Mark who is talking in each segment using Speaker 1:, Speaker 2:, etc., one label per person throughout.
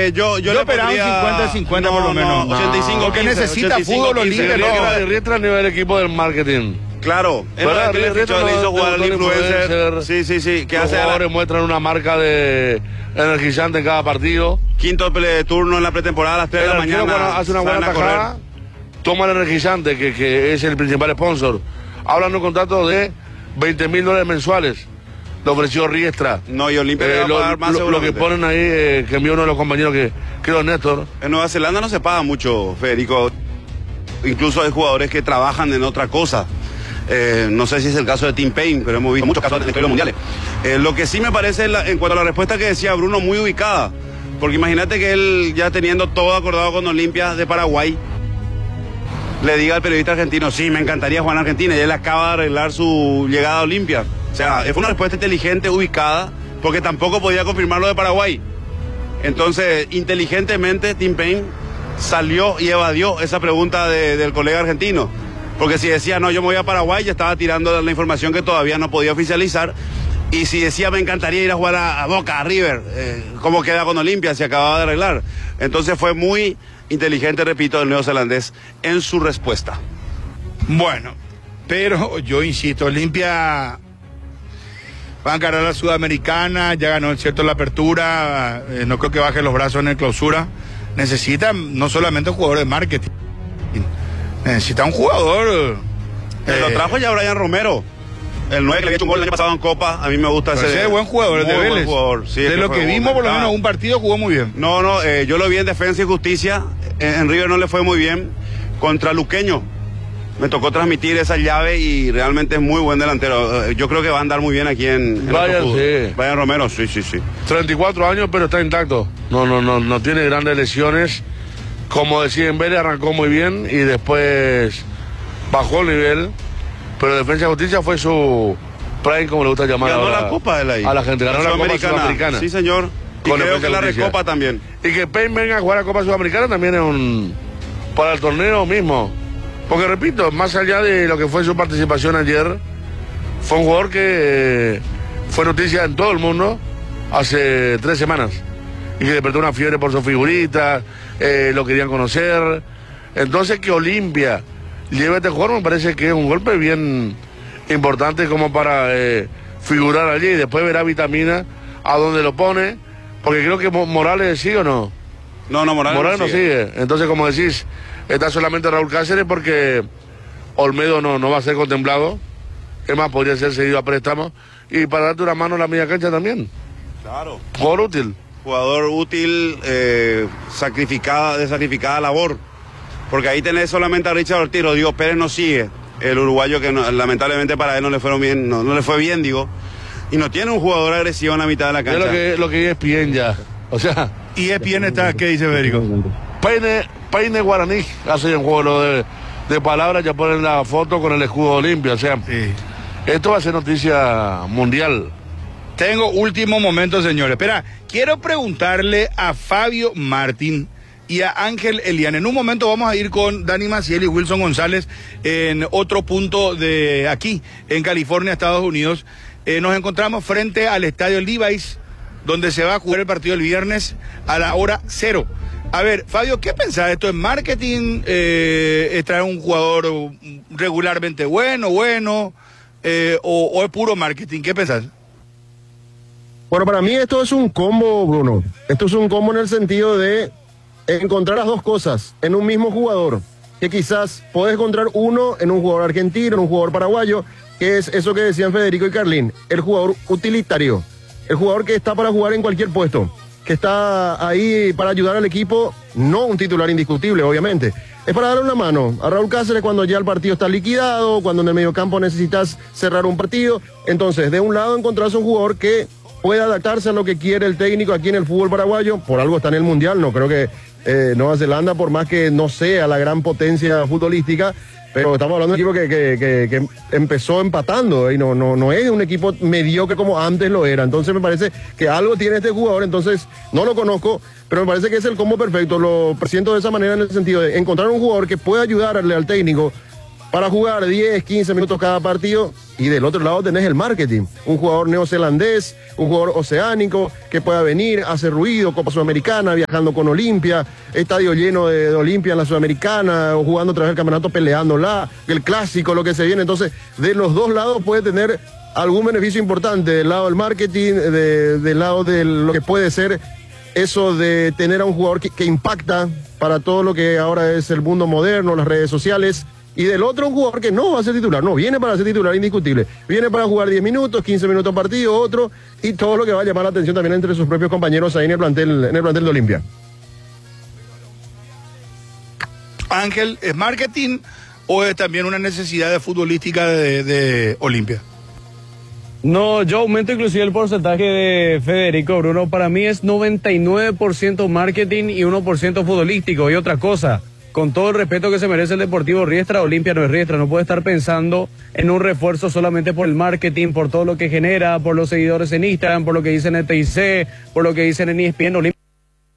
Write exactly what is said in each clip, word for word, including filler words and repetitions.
Speaker 1: eh, yo, yo,
Speaker 2: yo esperaba un cincuenta cincuenta por lo menos.
Speaker 1: No, ochenta y cinco,
Speaker 2: porque
Speaker 1: quince,
Speaker 2: necesita fútbol Olimpia.
Speaker 3: No, Riestra a nivel equipo del marketing.
Speaker 1: Claro,
Speaker 3: pero
Speaker 1: le hizo jugar al influencer. Sí, sí, sí. Que
Speaker 3: los
Speaker 1: hace
Speaker 3: jugadores
Speaker 1: la...
Speaker 3: muestran una marca de energizante en cada partido.
Speaker 1: Quinto de turno en la pretemporada a las tres de la mañana.
Speaker 3: Cuando hace una buena tajada, toma el energizante, que, que es el principal sponsor. Hablan de un contrato de veinte mil dólares mensuales. Lo ofreció Riestra.
Speaker 1: No, y Olimpia eh,
Speaker 3: lo,
Speaker 1: va a pagar más
Speaker 3: lo, lo que ponen ahí, eh, que envió uno de los compañeros que creo Néstor.
Speaker 1: En Nueva Zelanda no se paga mucho, Federico. Incluso hay jugadores que trabajan en otra cosa. Eh, no sé si es el caso de Tim Payne, pero hemos visto muchos casos en los mundiales. Eh, lo que sí me parece, la, en cuanto a la respuesta que decía Bruno, muy ubicada. Porque imagínate que él, ya teniendo todo acordado con Olimpia de Paraguay, le diga al periodista argentino, sí, me encantaría jugar en Argentina, y él acaba de arreglar su llegada a Olimpia. O sea, fue una respuesta inteligente, ubicada, porque tampoco podía confirmar lo de Paraguay. Entonces, inteligentemente, Tim Payne salió y evadió esa pregunta de, del colega argentino. Porque si decía, no, yo me voy a Paraguay, ya estaba tirando la información que todavía no podía oficializar. Y si decía, me encantaría ir a jugar a, a Boca, a River, eh, ¿cómo queda con Olimpia? Se acababa de arreglar. Entonces fue muy inteligente, repito, el neozelandés en su respuesta.
Speaker 2: Bueno, pero yo insisto, Olimpia va a encarar a la Sudamericana, ya ganó, cierto, la apertura, eh, no creo que baje los brazos en el clausura. Necesita no solamente un jugador de marketing, necesita un jugador.
Speaker 1: Eh, lo trajo ya Brian Romero, el nueve que le había hecho un gol el año pasado en Copa. A mí me gusta ese.
Speaker 2: Ese buen jugador, el de Vélez.
Speaker 1: Jugador. Sí,
Speaker 2: de lo que vimos, por lo menos un partido jugó muy bien.
Speaker 1: No, no, eh, yo lo vi en Defensa y Justicia. En, en River no le fue muy bien. Contra Luqueño me tocó transmitir esa llave y realmente es muy buen delantero. Yo creo que va a andar muy bien aquí en, en
Speaker 3: Brian, sí.
Speaker 1: Brian Romero, sí, sí, sí.
Speaker 3: treinta y cuatro años, pero está intacto. No, no, no, no tiene grandes lesiones. Como decía en Vélez, arrancó muy bien y después bajó el nivel. Pero Defensa y Justicia fue su prime, como le gusta llamar
Speaker 1: ganó
Speaker 3: ahora,
Speaker 1: la Copa de la,
Speaker 3: a la gente. Ganó la, la Copa Sudamericana.
Speaker 1: Sí, señor. Y
Speaker 3: con
Speaker 1: creo que la Recopa también.
Speaker 3: Y que Payne venga a jugar a Copa Sudamericana también es un... para el torneo mismo. Porque repito, más allá de lo que fue su participación ayer, fue un jugador que fue noticia en todo el mundo hace tres semanas. Y que despertó una fiebre por su figurita, eh, lo querían conocer. Entonces que Olimpia lleve a este jugador me parece que es un golpe bien importante como para eh, figurar allí. Y después verá Vitamina a dónde lo pone. Porque creo que Morales sigue o no.
Speaker 1: No, no, Morales,
Speaker 3: Morales no sigue. no sigue. Entonces, como decís, está solamente Raúl Cáceres porque Olmedo no, no va a ser contemplado. Es más, podría ser seguido a préstamo. Y para darte una mano en la media cancha también.
Speaker 1: Claro.
Speaker 3: Jugador útil.
Speaker 1: Jugador útil, eh, sacrificada, de sacrificada labor. Porque ahí tenés solamente a Richard Ortiz. Rodrigo Pérez no sigue. El uruguayo que no, lamentablemente para él no le fueron bien, no, no le fue bien, digo. Y no tiene un jugador agresivo en la mitad de la cancha.
Speaker 3: Es lo que, lo que es E S P N ya. O sea.
Speaker 2: Y E S P N está, ¿qué dice Federico?
Speaker 3: Peine, Peine Guaraní, hace un juego de, de palabras, ya ponen la foto con el escudo Olimpia. O sea, sí. Esto va a ser noticia mundial.
Speaker 2: Tengo último momento, señores. Espera, quiero preguntarle a Fabio Martín y a Ángel Elian. En un momento vamos a ir con Dani Maciel y Wilson González en otro punto de aquí, en California, Estados Unidos. Eh, nos encontramos frente al estadio Levi's, donde se va a jugar el partido el viernes a la hora cero. A ver, Fabio, ¿qué pensás? ¿Esto es marketing? Eh, ¿Es traer un jugador regularmente bueno, bueno? Eh, o, ¿O es puro marketing? ¿Qué pensás?
Speaker 4: Bueno, para mí esto es un combo, Bruno. Esto es un combo en el sentido de encontrar las dos cosas en un mismo jugador. Que quizás podés encontrar uno en un jugador argentino, en un jugador paraguayo, que es eso que decían Federico y Carlín, el jugador utilitario, el jugador que está para jugar en cualquier puesto, que está ahí para ayudar al equipo, no un titular indiscutible, obviamente. Es para darle una mano a Raúl Cáceres cuando ya el partido está liquidado, cuando en el mediocampo necesitas cerrar un partido. Entonces, de un lado encontrás un jugador que puede adaptarse a lo que quiere el técnico aquí en el fútbol paraguayo, por algo está en el Mundial, no creo que eh, Nueva Zelanda, por más que no sea la gran potencia futbolística, pero estamos hablando de un equipo que, que, que, que empezó empatando y no, no, no es un equipo mediocre como antes lo era. Entonces me parece que algo tiene este jugador, entonces no lo conozco, pero me parece que es el combo perfecto. Lo presento de esa manera en el sentido de encontrar un jugador que pueda ayudarle al técnico para jugar diez, quince minutos cada partido, y del otro lado tenés el marketing, un jugador neozelandés, un jugador oceánico que pueda venir, hacer ruido, Copa Sudamericana, viajando con Olimpia, estadio lleno de, de Olimpia en la Sudamericana, o jugando otra vez el campeonato, peleándola, el clásico, lo que se viene. Entonces, de los dos lados puede tener algún beneficio importante, del lado del marketing, de, del lado de lo que puede ser eso de tener a un jugador que, que impacta para todo lo que ahora es el mundo moderno, las redes sociales. Y del otro, un jugador que no va a ser titular, no, viene para ser titular indiscutible. Viene para jugar diez minutos, quince minutos partido, otro, y todo lo que va a llamar la atención también entre sus propios compañeros ahí en el plantel, en el plantel de Olimpia.
Speaker 2: Ángel, ¿es marketing o es también una necesidad de futbolística de, de Olimpia?
Speaker 5: No, yo aumento inclusive el porcentaje de Federico, Bruno. Para mí es noventa y nueve por ciento marketing y uno por ciento futbolístico. Y otra cosa, con todo el respeto que se merece el Deportivo Riestra, Olimpia no es Riestra, no puede estar pensando en un refuerzo solamente por el marketing, por todo lo que genera, por los seguidores en Instagram, por lo que dicen en T I C, por lo que dicen en E S P N. Olimpia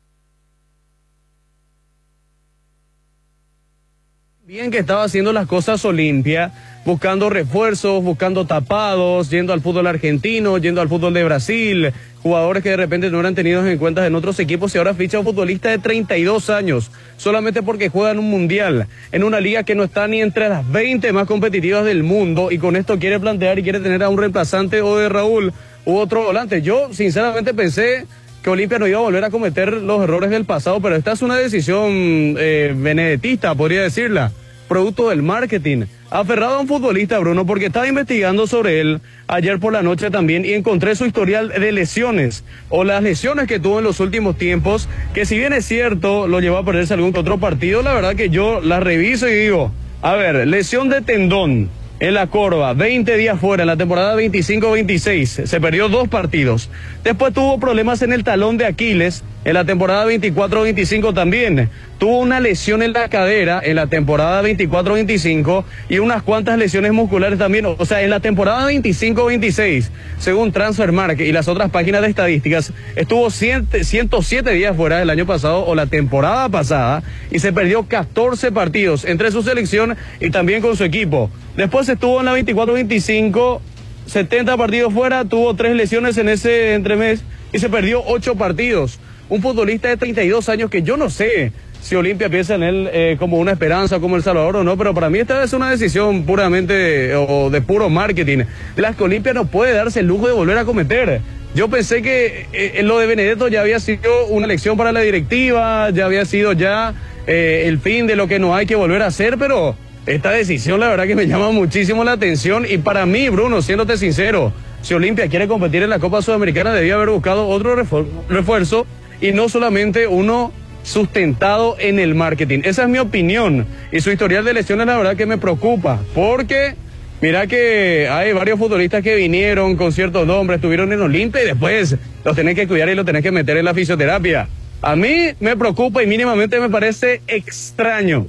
Speaker 5: bien que estaba haciendo las cosas Olimpia, buscando refuerzos, buscando tapados, yendo al fútbol argentino, yendo al fútbol de Brasil, jugadores que de repente no eran tenidos en cuenta en otros equipos, y ahora ficha a un futbolista de treinta y dos años, solamente porque juega en un mundial, en una liga que no está ni entre las veinte más competitivas del mundo, y con esto quiere plantear y quiere tener a un reemplazante o de Raúl u otro volante. Yo sinceramente pensé que Olimpia no iba a volver a cometer los errores del pasado, pero esta es una decisión eh, benedetista, podría decirla, producto del marketing. Aferrado a un futbolista, Bruno, porque estaba investigando sobre él ayer por la noche también y encontré su historial de lesiones, o las lesiones que tuvo en los últimos tiempos, que si bien es cierto, lo llevó a perderse algún que otro partido, la verdad que yo las reviso y digo, a ver, lesión de tendón en la corva, veinte días fuera, en la temporada veinticinco veintiséis, se perdió dos partidos. Después tuvo problemas en el talón de Aquiles, en la temporada veinticuatro veinticinco también. Tuvo una lesión en la cadera en la temporada veinticuatro veinticinco y unas cuantas lesiones musculares también. O sea, en la temporada veinticinco veintiséis, según Transfermarkt y las otras páginas de estadísticas, estuvo ciento siete días fuera el año pasado o la temporada pasada y se perdió catorce partidos entre su selección y también con su equipo. Después estuvo en la veinticuatro veinticinco, setenta partidos fuera, tuvo tres lesiones en ese entremés y se perdió ocho partidos. Un futbolista de treinta y dos años que yo no sé si Olimpia piensa en él eh, como una esperanza, como El Salvador o no, pero para mí esta es una decisión puramente o de puro marketing, de las que Olimpia no puede darse el lujo de volver a cometer. Yo pensé que eh, lo de Benedetto ya había sido una elección para la directiva, ya había sido ya eh, el fin de lo que no hay que volver a hacer, pero esta decisión la verdad que me llama muchísimo la atención. Y para mí, Bruno, siéndote sincero, si Olimpia quiere competir en la Copa Sudamericana debía haber buscado otro refuerzo y no solamente uno sustentado en el marketing. Esa es mi opinión. Y su historial de lesiones la verdad que me preocupa, porque mira que hay varios futbolistas que vinieron con ciertos nombres, estuvieron en Olimpia y después los tenés que cuidar y los tenés que meter en la fisioterapia. A mí me preocupa y mínimamente me parece extraño.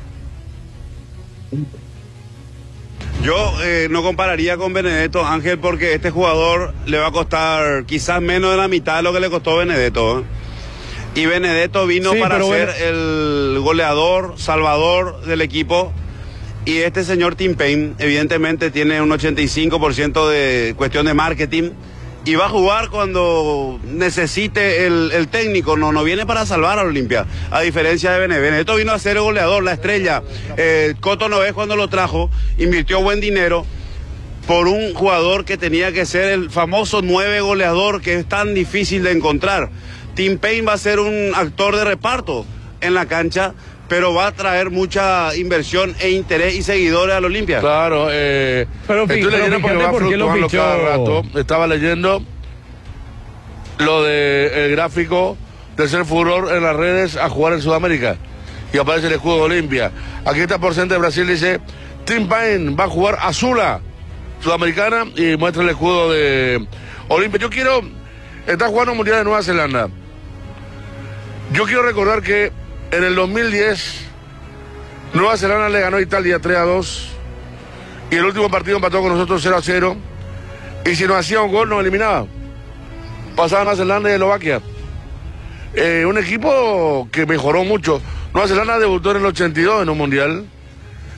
Speaker 1: Yo eh, no compararía con Benedetto, Ángel, porque este jugador le va a costar quizás menos de la mitad de lo que le costó Benedetto, ¿eh? Y Benedetto vino sí, para ser bueno, el goleador, salvador del equipo. Y este señor Tim Payne, evidentemente, tiene un ochenta y cinco por ciento de cuestión de marketing. Y va a jugar cuando necesite el, el técnico, no, no viene para salvar a Olimpia, a diferencia de Benedetto. Benedetto vino a ser el goleador, la estrella. Eh, Coto Noves cuando lo trajo, invirtió buen dinero por un jugador que tenía que ser el famoso nueve goleador que es tan difícil de encontrar. Tim Payne va a ser un actor de reparto en la cancha, pero va a traer mucha inversión e interés y seguidores al Olimpia.
Speaker 3: Claro, eh,
Speaker 5: pero
Speaker 3: estoy
Speaker 5: pero
Speaker 3: leyendo porque va fluctuando cada rato. Estaba leyendo lo de el gráfico de ser furor en las redes a jugar en Sudamérica y aparece el escudo de Olimpia. Aquí está por ciento de Brasil, dice Tim Payne va a jugar a Sula Sudamericana y muestra el escudo de Olimpia. Yo quiero, está jugando el Mundial de Nueva Zelanda. Yo quiero recordar que en el dos mil diez, Nueva Zelanda le ganó a Italia tres a dos. Y el último partido empató con nosotros cero a cero. Y si nos hacía un gol, nos eliminaba. Pasaban a Zelanda y Eslovaquia. Eh, un equipo que mejoró mucho. Nueva Zelanda debutó en el ochenta y dos en un mundial.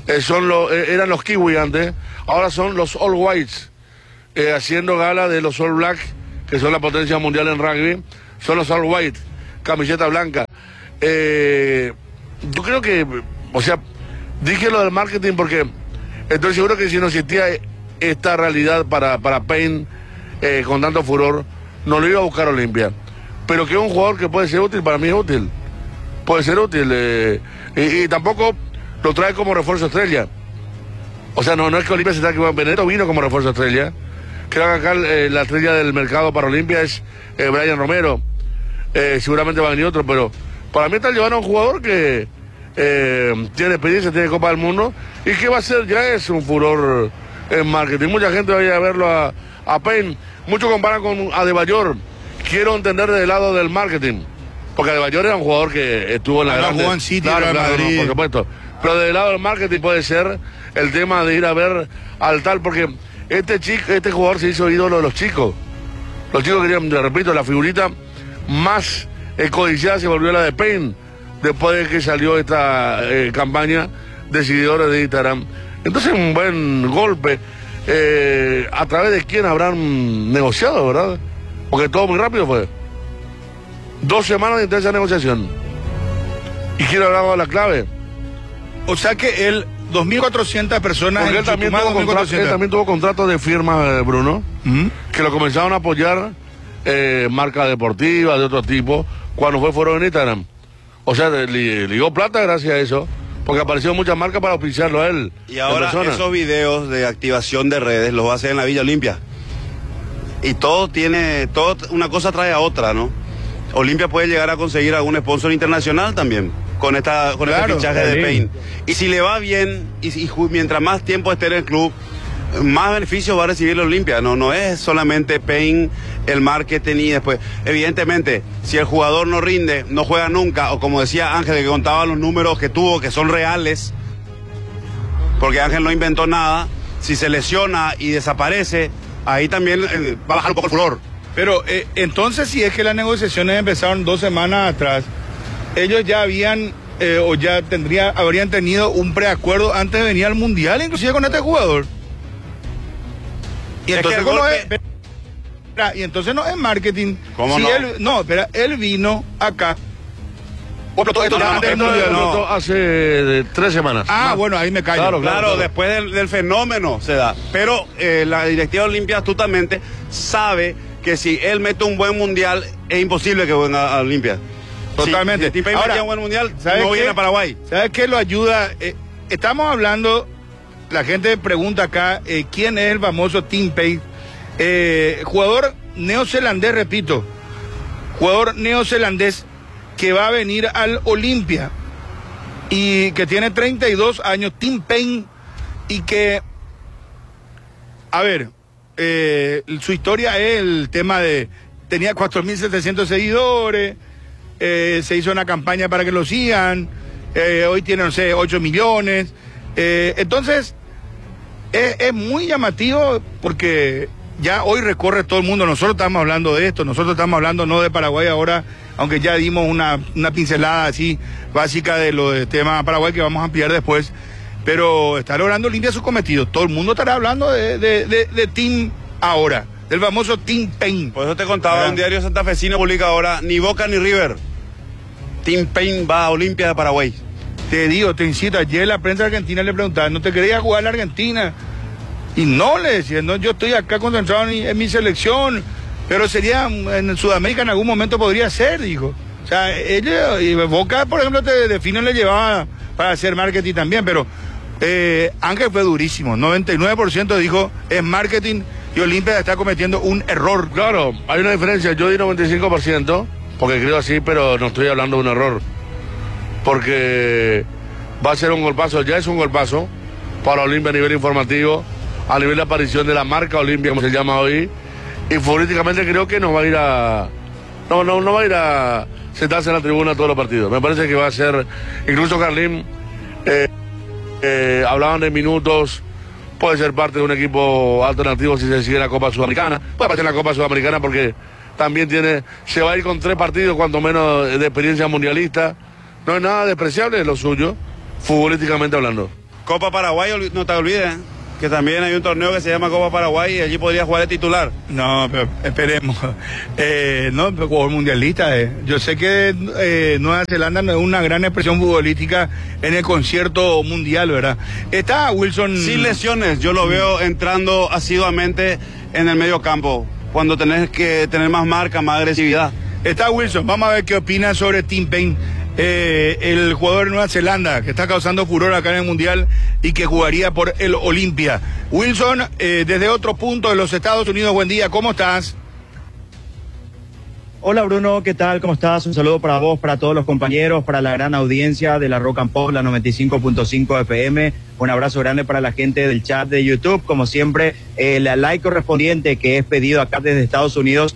Speaker 3: eh, son los, eh, eran los Kiwi antes, ahora son los All Whites, eh, haciendo gala de los All Black, que son la potencia mundial en rugby, son los All White, camiseta blanca. Eh, yo creo que, o sea, dije lo del marketing porque estoy seguro que si no existía esta realidad para, para Payne eh, con tanto furor, no lo iba a buscar Olimpia. Pero que es un jugador que puede ser útil, para mí es útil. Puede ser útil. Eh, y, y tampoco lo trae como refuerzo estrella. O sea, no, no es que Olimpia se trae que Benedetto vino como refuerzo estrella. Creo que acá eh, la estrella del mercado para Olimpia es eh, Brian Romero. Eh, seguramente va a venir otro, pero para mí está llevando a un jugador que eh, tiene experiencia, tiene Copa del Mundo y que va a ser, ya es un furor en marketing. Mucha gente va a ir a verlo a, a Payne. Muchos comparan con Adebayor. Quiero entender del lado del marketing, porque Adebayor era un jugador que estuvo en la grande.
Speaker 2: Jugó en City,
Speaker 3: claro, claro,
Speaker 2: Madrid.
Speaker 3: no, por supuesto. Pero del lado del marketing puede ser el tema de ir a ver al tal, porque este chico, este jugador se hizo ídolo de los chicos. Los chicos querían, te repito, la figurita más eh, codiciada se volvió la de Payne, después de que salió esta eh, campaña de seguidores de Instagram. Entonces un buen golpe. Eh, ¿A través de quién habrán negociado, verdad? Porque todo muy rápido fue. Dos semanas de intensa negociación. ¿Y quién habrá dado la clave?
Speaker 2: O sea que él, dos mil cuatrocientas personas...
Speaker 3: Porque
Speaker 2: en
Speaker 3: él también,
Speaker 2: Tucumán,
Speaker 3: tuvo contrato, él también tuvo contratos de firma, Bruno,
Speaker 2: ¿Mm?
Speaker 3: que lo comenzaron a apoyar eh, marcas deportivas de otro tipo cuando fue foro en Instagram. O sea, le, le dio plata gracias a eso, porque apareció muchas marcas para auspiciarlo a él.
Speaker 1: Y ahora esos videos de activación de redes los va a hacer en la Villa Olimpia. Y todo tiene, todo, una cosa trae a otra, ¿no? Olimpia puede llegar a conseguir algún sponsor internacional también con esta con
Speaker 2: Claro,
Speaker 1: este fichaje de
Speaker 2: sí.
Speaker 1: Payne. Y si le va bien y, y mientras más tiempo esté en el club, más beneficios va a recibir la Olimpia. No, no es solamente Payne, el marketing y después. Evidentemente, si el jugador no rinde, no juega nunca, o como decía Ángel, que contaba los números que tuvo, que son reales, porque Ángel no inventó nada, si se lesiona y desaparece, ahí también eh, va a bajar un poco el furor.
Speaker 2: Pero eh, entonces, si es que las negociaciones empezaron dos semanas atrás, ellos ya habían eh, o ya tendría, habrían tenido un preacuerdo antes de venir al Mundial, inclusive con este jugador. Y
Speaker 1: Es
Speaker 2: entonces,
Speaker 1: que el
Speaker 2: no
Speaker 1: golpe-
Speaker 2: es, espera, y entonces no es marketing.
Speaker 1: ¿Cómo
Speaker 2: Si
Speaker 1: no?
Speaker 2: Él, no, espera, él vino acá. Bueno, todo esto
Speaker 1: No,
Speaker 2: ya antes del
Speaker 1: esto-
Speaker 2: Mundial,
Speaker 1: no.
Speaker 3: Esto hace de tres semanas.
Speaker 2: Ah,
Speaker 3: Más.
Speaker 2: bueno, ahí me callo.
Speaker 3: Claro,
Speaker 1: Claro,
Speaker 3: claro.
Speaker 1: después del, del fenómeno se da. Pero eh, la directiva de Olimpia astutamente sabe que si él mete un buen mundial, es imposible que venga a Olimpia.
Speaker 2: Totalmente.
Speaker 1: Si, si Payne
Speaker 2: Ahora,
Speaker 1: metía un buen mundial,
Speaker 2: ¿sabes
Speaker 1: no
Speaker 2: qué?
Speaker 1: viene a Paraguay.
Speaker 2: ¿Sabes qué lo ayuda? Eh, estamos hablando, la gente pregunta acá, eh, ¿quién es el famoso Tim Payne? Eh, jugador neozelandés, repito, jugador neozelandés que va a venir al Olimpia y que tiene treinta y dos años, Tim Payne, y que, a ver, eh, su historia es el tema de, tenía cuatro mil setecientos seguidores, eh, se hizo una campaña para que lo sigan, eh, hoy tiene, no sé, ocho millones, eh, entonces es, es muy llamativo porque ya hoy recorre todo el mundo. Nosotros estamos hablando de esto, nosotros estamos hablando no de Paraguay ahora, aunque ya dimos una, una pincelada así básica de lo del tema Paraguay que vamos a ampliar después, pero está logrando Olimpia su cometido. Todo el mundo estará hablando de, de, de, de Tim ahora, del famoso Tim Payne.
Speaker 1: Por eso te contaba,
Speaker 2: ¿verdad?
Speaker 1: un diario santafesino publica ahora, ni Boca ni River. Tim Payne va a Olimpia de Paraguay.
Speaker 2: Te digo, te incito, ayer la prensa argentina le preguntaba, ¿no te querías jugar a la Argentina? Y no, le decían, no, yo estoy acá concentrado en, mi- en mi selección, pero sería, en Sudamérica en algún momento podría ser, dijo. O sea, ellos, y Boca, por ejemplo, te defino le llevaba para hacer marketing también, pero eh, Ángel fue durísimo, noventa y nueve por ciento dijo es marketing y Olimpia está cometiendo un error.
Speaker 3: Claro, hay una diferencia. Yo di noventa y cinco por ciento, porque creo así, pero no estoy hablando de un error. Porque va a ser un golpazo, ya es un golpazo para Olimpia a nivel informativo, a nivel de aparición de la marca Olimpia, como se llama hoy. Y futbolísticamente creo que no va a ir a. No, no, no va a ir a sentarse en la tribuna todos los partidos. Me parece que va a ser. Incluso Carlín, eh, eh, hablaban de minutos. Puede ser parte de un equipo alternativo si se sigue la Copa Sudamericana. Puede pasar en la Copa Sudamericana porque también tiene. Se va a ir con tres partidos, cuanto menos de experiencia mundialista. No es nada despreciable lo suyo, futbolísticamente hablando.
Speaker 1: Copa Paraguay, no te olvides, ¿eh? Que también hay un torneo que se llama Copa Paraguay y allí podría jugar de titular.
Speaker 2: No, pero esperemos. Eh, no, pero jugador mundialista. Eh. Yo sé que eh, Nueva Zelanda no es una gran expresión futbolística en el concierto mundial, ¿verdad? Está Wilson...
Speaker 1: Sin lesiones, yo lo veo entrando asiduamente en el medio campo, cuando tenés que tener más marca, más agresividad.
Speaker 2: Está Wilson, vamos a ver qué opina sobre Tim Paine. Eh, el jugador de Nueva Zelanda que está causando furor acá en el Mundial y que jugaría por el Olimpia. Wilson, eh, desde otro punto de los Estados Unidos, buen día, ¿cómo estás?
Speaker 6: Hola Bruno, ¿qué tal? ¿Cómo estás? Un saludo para vos, para todos los compañeros, para la gran audiencia de la Rock and Pop, la noventa y cinco punto cinco F M. Un abrazo grande para la gente del chat de YouTube. Como siempre, el like correspondiente que es pedido acá desde Estados Unidos.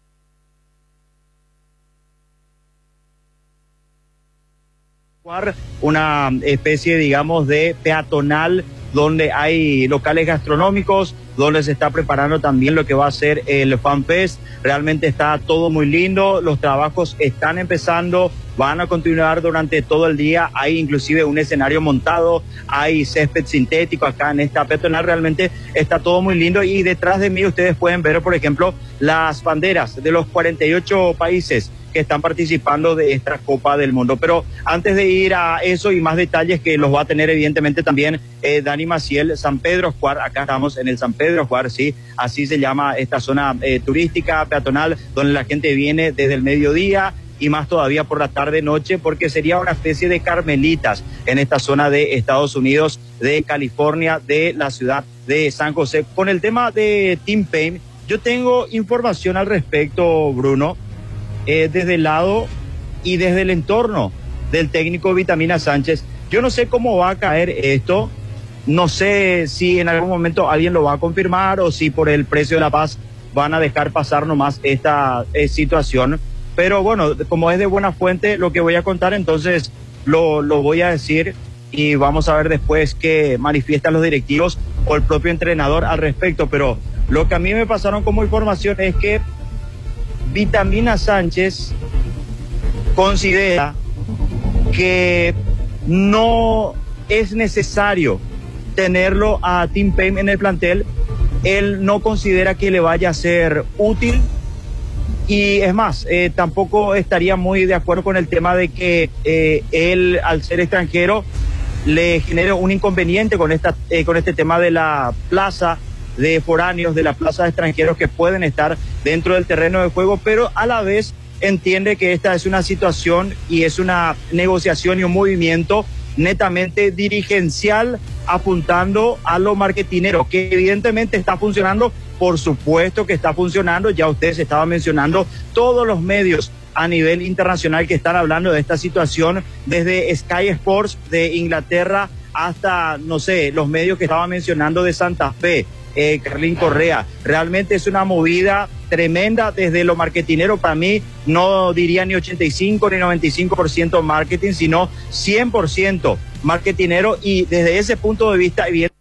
Speaker 6: Una especie, digamos, de peatonal donde hay locales gastronómicos, donde se está preparando también lo que va a ser el Fan Fest. Realmente está todo muy lindo, los trabajos están empezando, van a continuar durante todo el día. Hay inclusive un escenario montado, hay césped sintético acá en esta peatonal. Realmente está todo muy lindo y detrás de mí ustedes pueden ver, por ejemplo, las banderas de los cuarenta y ocho países que están participando de esta Copa del Mundo. Pero antes de ir a eso y más detalles que los va a tener evidentemente también eh, Dani Maciel, San Pedro Juar, acá estamos en el San Pedro Juar, sí, así se llama esta zona eh, turística, peatonal, donde la gente viene desde el mediodía y más todavía por la tarde noche, porque sería una especie de carmelitas en esta zona de Estados Unidos, de California, de la ciudad de San José. Con el tema de Tim Paine, yo tengo información al respecto, Bruno, Eh, desde el lado y desde el entorno del técnico Vitamina Sánchez. Yo no sé cómo va a caer esto, no sé si en algún momento alguien lo va a confirmar o si por el precio de la paz van a dejar pasar nomás esta eh, situación, pero bueno, como es de buena fuente lo que voy a contar, entonces lo, lo voy a decir y vamos a ver después qué manifiestan los directivos o el propio entrenador al respecto. Pero lo que a mí me pasaron como información es que Vitamina Sánchez considera que no es necesario tenerlo a Tim Paine en el plantel. Él no considera que le vaya a ser útil y es más, eh, tampoco estaría muy de acuerdo con el tema de que eh, él, al ser extranjero, le genere un inconveniente con, esta, eh, con este tema de la plaza de foráneos, de la plaza de extranjeros que pueden estar dentro del terreno de juego, pero a la vez entiende que esta es una situación y es una negociación y un movimiento netamente dirigencial apuntando a lo marketinero, que evidentemente está funcionando, por supuesto que está funcionando. Ya ustedes estaban mencionando todos los medios a nivel internacional que están hablando de esta situación, desde Sky Sports de Inglaterra hasta, no sé, los medios que estaban mencionando de Santa Fe, eh, Carlín Correa. Realmente es una movida tremenda desde lo marketinero. Para mí no diría ni ochenta y cinco ni noventa y cinco por ciento marketing, sino cien por ciento marketinero, y desde ese punto de vista, evidentemente,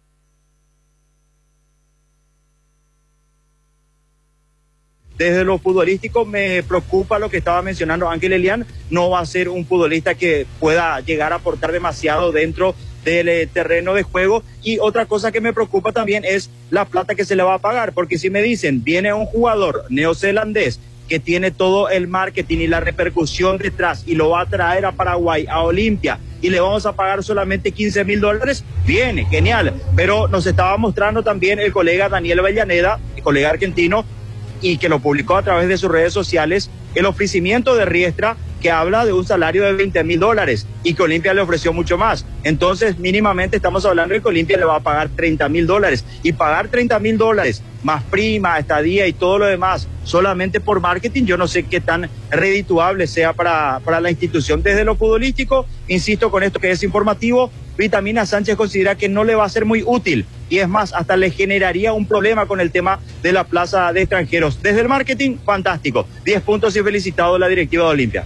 Speaker 6: desde lo futbolístico me preocupa lo que estaba mencionando Ángel Elian. No va a ser un futbolista que pueda llegar a aportar demasiado dentro del eh, terreno de juego. Y otra cosa que me preocupa también es la plata que se le va a pagar, porque si me dicen, viene un jugador neozelandés que tiene todo el marketing y la repercusión detrás y lo va a traer a Paraguay, a Olimpia, y le vamos a pagar solamente quince mil dólares, viene, genial. Pero nos estaba mostrando también el colega Daniel Avellaneda, el colega argentino, y que lo publicó a través de sus redes sociales, el ofrecimiento de Riestra, que habla de un salario de veinte mil dólares y que Olimpia le ofreció mucho más. Entonces, mínimamente estamos hablando de que Olimpia le va a pagar treinta mil dólares, y pagar treinta mil dólares más prima, estadía y todo lo demás solamente por marketing, yo no sé qué tan redituable sea para, para la institución. Desde lo futbolístico, insisto con esto que es informativo, Vitamina Sánchez considera que no le va a ser muy útil, y es más, hasta le generaría un problema con el tema de la plaza de extranjeros. Desde el marketing, fantástico, diez puntos y felicitado a la directiva de Olimpia.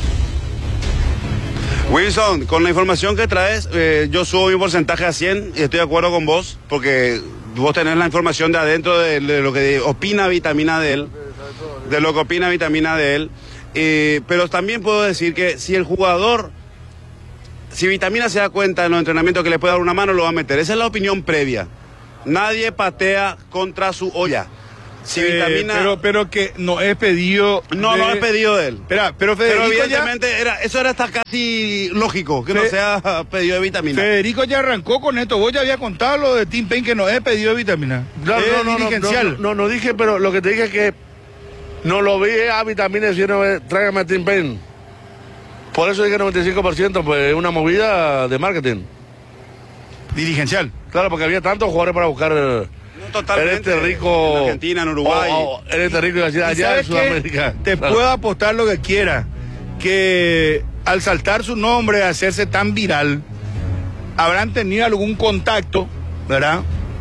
Speaker 1: Wilson, con la información que traes, eh, yo subo mi porcentaje a cien y estoy de acuerdo con vos, porque vos tenés la información de adentro de, de lo que opina Vitamina de él, de lo que opina Vitamina de él, eh, pero también puedo decir que si el jugador si Vitamina se da cuenta en los entrenamientos que le puede dar una mano, lo va a meter. Esa es la opinión previa. Nadie patea contra su olla. Si
Speaker 2: Eh,
Speaker 1: Vitamina...
Speaker 2: pero, pero que no es pedido.
Speaker 1: No,
Speaker 2: de-
Speaker 1: no es pedido de él.
Speaker 2: Espera, pero
Speaker 1: Pero
Speaker 2: Federico ya,
Speaker 1: evidentemente era, eso era hasta casi lógico, que no
Speaker 2: Fe-
Speaker 1: sea pedido de Vitamina.
Speaker 2: Federico ya arrancó con esto. Vos ya había contado lo de Tim Payne que no es pedido de vitamina.
Speaker 3: No,
Speaker 2: es
Speaker 3: no, no, no,
Speaker 2: dirigencial.
Speaker 3: no, no, no dije, pero lo que te dije es que no lo vi a Vitamina diciendo, eh, tráigame a Tim Payne. Por eso dije noventa y cinco por ciento, pues es una movida de marketing.
Speaker 2: Dirigencial.
Speaker 3: Claro, porque había tantos jugadores para buscar eh,
Speaker 1: No, totalmente.
Speaker 3: en este rico...
Speaker 1: En Argentina, en Uruguay.
Speaker 3: o- o en este rico y
Speaker 2: ¿Y
Speaker 3: allá en
Speaker 2: sabes qué?
Speaker 3: Sudamérica.
Speaker 2: Te
Speaker 3: Claro.
Speaker 2: puedo apostar lo que quiera. Que al saltar su nombre, hacerse tan viral, habrán tenido algún contacto, ¿verdad?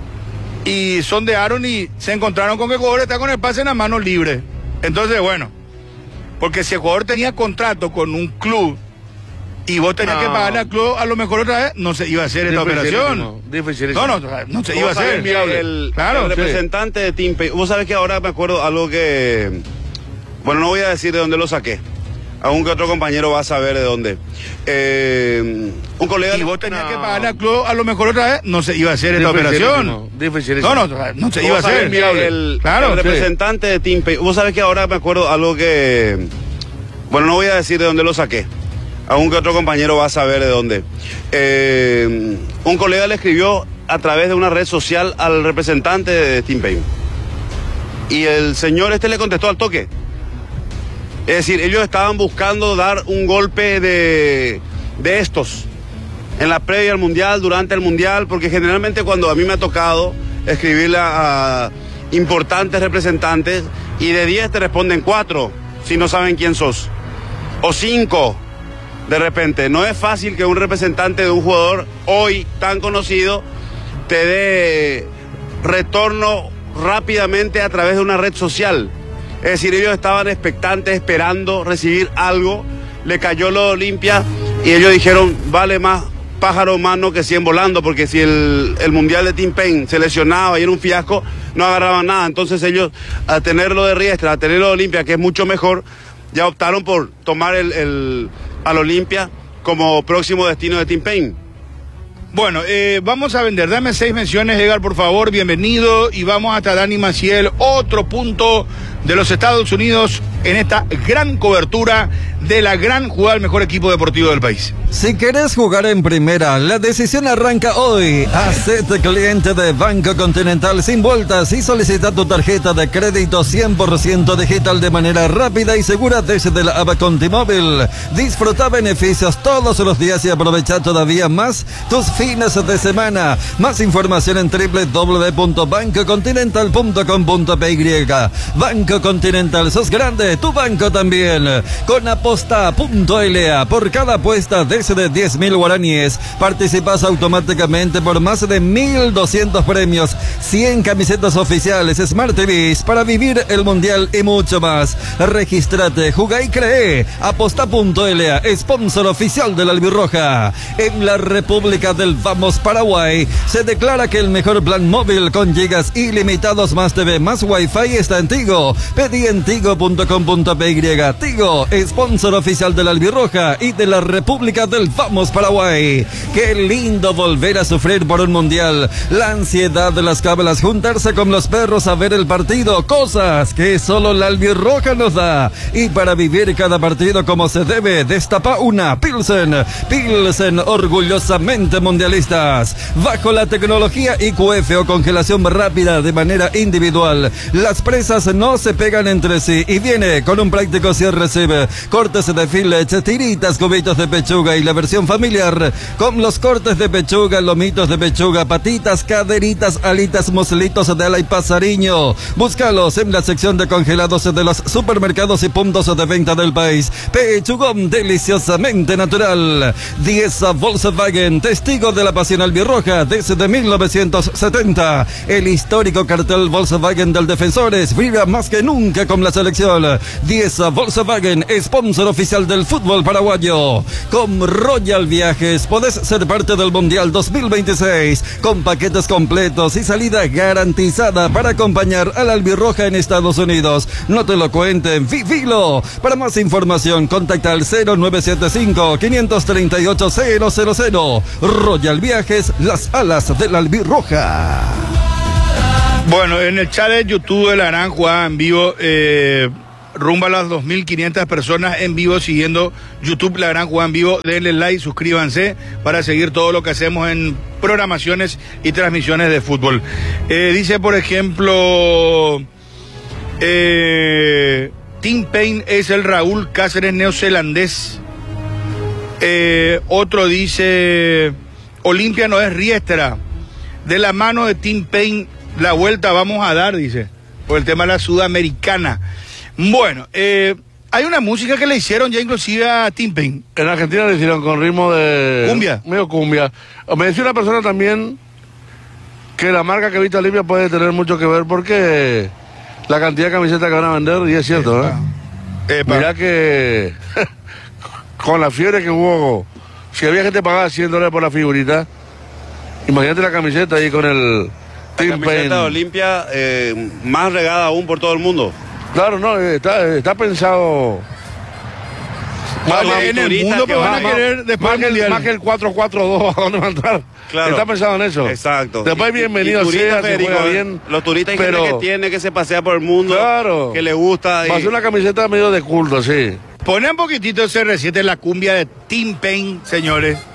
Speaker 2: Y sondearon y se encontraron con que el jugador está con el pase en la mano libre. Entonces, bueno, porque si el jugador tenía contrato con un club y vos tenías
Speaker 3: No.
Speaker 2: que pagarle al club, a lo mejor otra vez no se iba a hacer esta operación.
Speaker 3: Dificilísimo.
Speaker 2: No, no, no se
Speaker 1: Vos
Speaker 2: iba a
Speaker 1: sabés
Speaker 2: hacer.
Speaker 1: que El,
Speaker 2: Claro,
Speaker 1: el
Speaker 2: sí.
Speaker 1: representante de Tim Payne, vos sabés que ahora me acuerdo algo que, bueno, no voy a decir de dónde lo saqué, aunque otro compañero va a saber de dónde. Eh, un colega...
Speaker 2: Y vos tenías
Speaker 3: No.
Speaker 2: que pagarle al club, a lo mejor otra vez no se iba a hacer esta operación.
Speaker 3: Dificilísimo.
Speaker 2: No, no, no se iba a
Speaker 1: Vos sabés
Speaker 2: hacer.
Speaker 1: que El,
Speaker 2: Claro,
Speaker 1: el
Speaker 2: sí.
Speaker 1: representante de Tim Payne, vos sabés que ahora me acuerdo algo que, bueno, no voy a decir de dónde lo saqué, aunque otro compañero va a saber de dónde. Eh, un colega le escribió a través de una red social al representante de Tim Payne. Y el señor este le contestó al toque. Es decir, ellos estaban buscando dar un golpe de, de estos en la previa al Mundial, durante el Mundial, porque generalmente cuando a mí me ha tocado escribirle a, a importantes representantes y de diez te responden cuatro si no saben quién sos. O cinco, de repente. No es fácil que un representante de un jugador hoy tan conocido te dé retorno rápidamente a través de una red social. Es decir, ellos estaban expectantes, esperando recibir algo, le cayó lo de Olimpia y ellos dijeron, vale más pájaro humano que cien volando, porque si el, el Mundial de Tim Payne se lesionaba y era un fiasco, no agarraban nada. Entonces ellos, a tenerlo de Riestra, a tenerlo de Olimpia, que es mucho mejor, ya optaron por tomar el, el, al Olimpia como próximo destino de Tim Payne.
Speaker 2: Bueno, eh, vamos a vender. Dame seis menciones, Edgar, por favor. Bienvenido. Y vamos hasta Dani Maciel, otro punto de los Estados Unidos en esta gran cobertura de la gran jugada del mejor equipo deportivo del país.
Speaker 7: Si querés jugar en primera, la decisión arranca hoy. Hacete cliente de Banco Continental sin vueltas y solicita tu tarjeta de crédito cien por ciento digital de manera rápida y segura desde la app Contimóvil. Disfruta beneficios todos los días y aprovecha todavía más tus fines de semana. Más información en doble u doble u doble u punto banco continental punto com punto p y. Banco Continental, sos grande, tu banco también. Con aposta punto l a, por cada apuesta desde diez mil guaraníes, participas automáticamente por más de mil doscientos premios, cien camisetas oficiales, Smart T Vs para vivir el Mundial y mucho más. Regístrate, jugá y cree. aposta punto l a, sponsor oficial de la Albirroja. En la República del Vamos Paraguay, se declara que el mejor plan móvil con gigas ilimitados más T V más Wi-Fi está en Tigo. Pedí en tigo punto com punto p y. Tigo, sponsor oficial de la Albirroja y de la República del Vamos Paraguay. Qué lindo volver a sufrir por un mundial. La ansiedad de las cábalas, juntarse con los perros a ver el partido, cosas que solo la Albirroja nos da. Y para vivir cada partido como se debe, destapa una Pilsen. Pilsen, orgullosamente mundialistas. Bajo la tecnología I Q F o congelación rápida de manera individual, las presas no se pegan entre sí y viene con un práctico cierre-recibe, cortes de filets, tiritas, cubitos de pechuga y la versión familiar con los cortes de pechuga, lomitos de pechuga, patitas, caderitas, alitas, muslitos de ala y pasariño. Búscalos en la sección de congelados de los supermercados y puntos de venta del país. Pechugón deliciosamente natural. Dieza Volkswagen, testigo de la pasión albirroja desde mil novecientos setenta. El histórico cartel Volkswagen del Defensores vibra más que nunca con la selección. diez Volkswagen, sponsor oficial del fútbol paraguayo. Con Royal Viajes podés ser parte del Mundial dos mil veintiséis con paquetes completos y salida garantizada para acompañar al albirroja en Estados Unidos. No te lo cuenten, vivilo. Para más información, contacta al cero nueve siete cinco, cinco tres ocho, cero cero cero. Royal Viajes, las alas del albirroja.
Speaker 2: Bueno, en el chat de YouTube de La Gran Jugada en vivo, eh, rumba a las dos mil quinientas personas en vivo siguiendo YouTube La Gran Jugada en vivo. Denle like, suscríbanse para seguir todo lo que hacemos en programaciones y transmisiones de fútbol. Eh, dice, por ejemplo, eh, Tim Payne es el Raúl Cáceres neozelandés. Eh, otro dice, Olimpia no es Riestra. De la mano de Tim Payne, la vuelta vamos a dar, dice, por el tema de la sudamericana. Bueno, eh, hay una música que le hicieron ya inclusive a Tim Payne.
Speaker 3: En Argentina le hicieron con ritmo de...
Speaker 2: Cumbia.
Speaker 3: Medio cumbia. Me decía una persona también que la marca que viste Olimpia puede tener mucho que ver porque la cantidad de camisetas que van a vender, y es cierto, ¿eh?
Speaker 2: Epa.
Speaker 3: Mirá que con la fiebre que hubo, si había gente que pagaba cien dólares por la figurita, imagínate la camiseta ahí con el...
Speaker 1: La camiseta de Olimpia eh, más regada aún por todo el mundo.
Speaker 3: Claro, no, está, está pensado...
Speaker 2: Más,
Speaker 3: más,
Speaker 2: en el mundo que van a querer después
Speaker 3: más,
Speaker 2: del
Speaker 3: que el,
Speaker 2: mundial.
Speaker 3: más que el cuatro cuatro dos, ¿a dónde va a entrar?
Speaker 1: Claro.
Speaker 3: Está pensado en eso.
Speaker 1: Exacto.
Speaker 3: Después
Speaker 1: Y-
Speaker 3: bienvenido
Speaker 1: y turistas,
Speaker 3: sea, se
Speaker 1: Federico,
Speaker 3: juega bien.
Speaker 1: Los turistas hay
Speaker 3: pero,
Speaker 1: gente que tiene, que se pasea por el mundo,
Speaker 3: claro,
Speaker 1: que le gusta.
Speaker 3: va a
Speaker 1: Y...
Speaker 3: ser una camiseta medio de culto, sí.
Speaker 2: Pone un poquitito C R siete, la cumbia de Tim Payne, señores.